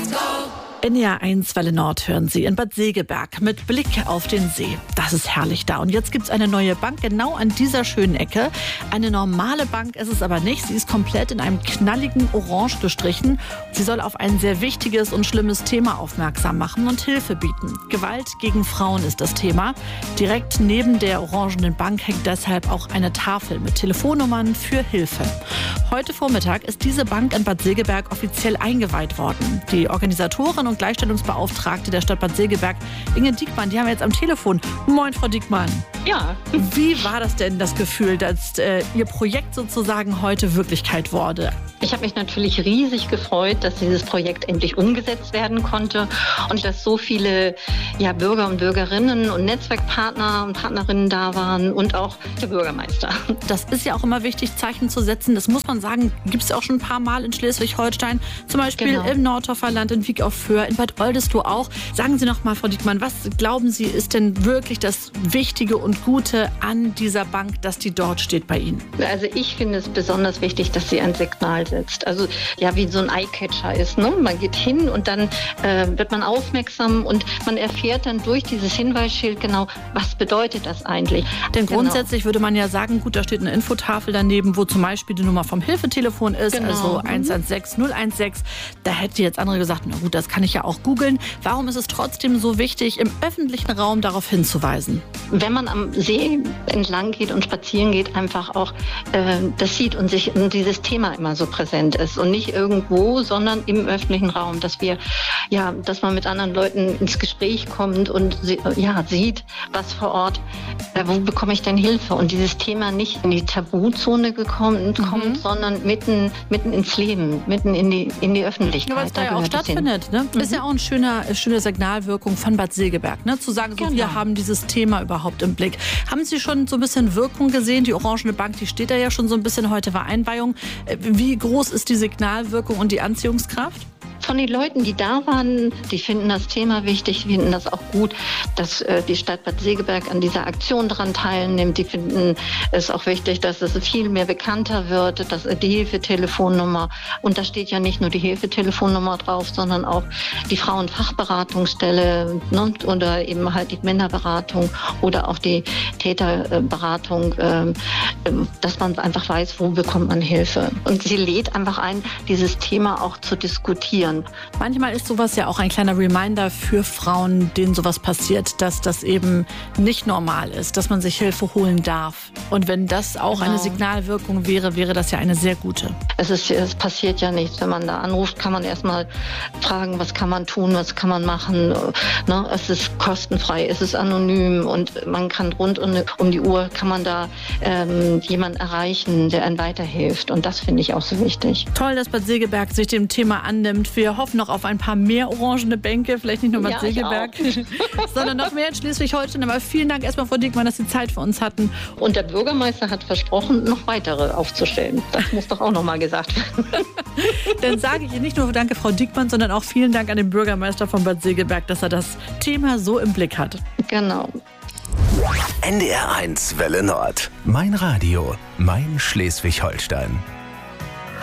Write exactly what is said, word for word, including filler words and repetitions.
N D R eins Welle Nord hören Sie in Bad Segeberg mit Blick auf den See. Das ist herrlich da. Und jetzt gibt es eine neue Bank genau an dieser schönen Ecke. Eine normale Bank ist es aber nicht. Sie ist komplett in einem knalligen Orange gestrichen. Sie soll auf ein sehr wichtiges und schlimmes Thema aufmerksam machen und Hilfe bieten. Gewalt gegen Frauen ist das Thema. Direkt neben der orangenen Bank hängt deshalb auch eine Tafel mit Telefonnummern für Hilfe. Heute Vormittag ist diese Bank in Bad Segeberg offiziell eingeweiht worden. Die Organisatorin und Gleichstellungsbeauftragte der Stadt Bad Segeberg, Inge Diekmann, die haben wir jetzt am Telefon. Moin, Frau Diekmann. Ja. Wie war das denn, das Gefühl, dass äh, Ihr Projekt sozusagen heute Wirklichkeit wurde? Ich habe mich natürlich riesig gefreut, dass dieses Projekt endlich umgesetzt werden konnte und dass so viele ja, Bürger und Bürgerinnen und Netzwerkpartner und Partnerinnen da waren und auch der Bürgermeister. Das ist ja auch immer wichtig, Zeichen zu setzen. Das muss man sagen, gibt es ja auch schon ein paar Mal in Schleswig-Holstein, zum Beispiel genau. im Nordhoffer Land, in Wiek auf Föhr, in Bad Oldesloe auch. Sagen Sie noch mal, Frau Diekmann, was glauben Sie, ist denn wirklich das Wichtige und Gute an dieser Bank, dass die dort steht bei Ihnen? Also ich finde es besonders wichtig, dass sie ein Signal setzt. Also ja, wie so ein Eyecatcher ist. Ne? Man geht hin und dann äh, wird man aufmerksam und man erfährt dann durch dieses Hinweisschild genau, was bedeutet das eigentlich. Denn genau. grundsätzlich würde man ja sagen, gut, da steht eine Infotafel daneben, wo zum Beispiel die Nummer vom Hilfetelefon ist, genau. also eins eins sechs null eins sechs. Da hätte jetzt andere gesagt, na gut, das kann ich ja auch googeln. Warum ist es trotzdem so wichtig, im öffentlichen Raum darauf hinzuweisen? Wenn man am See entlang geht und spazieren geht, einfach auch äh, das sieht und sich und dieses Thema immer so präsent ist und nicht irgendwo, sondern im öffentlichen Raum, dass wir ja, dass man mit anderen Leuten ins Gespräch kommt und ja sieht, was vor Ort, äh, wo bekomme ich denn Hilfe und dieses Thema nicht in die Tabuzone gekommen, mhm. kommt, sondern mitten mitten ins Leben, mitten in die in die Öffentlichkeit. Ja, weil es da, da ja auch stattfindet, ne? Mhm. Ist ja auch eine schöne, schöne Signalwirkung von Bad Segeberg, ne? Zu sagen, so, genau. wir haben dieses Thema überhaupt im Blick. Haben Sie schon so ein bisschen Wirkung gesehen? Die Orangene Bank, die steht da ja schon so ein bisschen, heute war Einweihung. Wie groß ist die Signalwirkung und die Anziehungskraft? Von den Leuten, die da waren, die finden das Thema wichtig, finden das auch gut, dass äh, die Stadt Bad Segeberg an dieser Aktion daran teilnimmt. Die finden es auch wichtig, dass es viel mehr bekannter wird, dass die Hilfetelefonnummer, und da steht ja nicht nur die Hilfetelefonnummer drauf, sondern auch die Frauenfachberatungsstelle, ne, oder eben halt die Männerberatung oder auch die Täterberatung, äh, dass man einfach weiß, wo bekommt man Hilfe. Und sie lädt einfach ein, dieses Thema auch zu diskutieren. Manchmal ist sowas ja auch ein kleiner Reminder für Frauen, denen sowas passiert, dass das eben nicht normal ist, dass man sich Hilfe holen darf. Und wenn das auch genau. eine Signalwirkung wäre, wäre das ja eine sehr gute. Es, ist, es passiert ja nichts. Wenn man da anruft, kann man erstmal fragen, was kann man tun, was kann man machen. Ne? Es ist kostenfrei, es ist anonym und man kann rund um die Uhr kann man da ähm, jemanden erreichen, der einem weiterhilft. Und das finde ich auch so wichtig. Toll, dass Bad Segeberg sich dem Thema annimmt. Wir hoffen noch auf ein paar mehr orangene Bänke, vielleicht nicht nur Bad ja, Segeberg, sondern noch mehr in Schleswig-Holstein. Aber vielen Dank erstmal, Frau Diekmann, dass Sie Zeit für uns hatten. Und der Bürgermeister hat versprochen, noch weitere aufzustellen. Das muss doch auch noch mal gesagt werden. Dann sage ich Ihnen nicht nur Danke, Frau Diekmann, sondern auch vielen Dank an den Bürgermeister von Bad Segeberg, dass er das Thema so im Blick hat. Genau. N D R eins Welle Nord. Mein Radio, mein Schleswig-Holstein.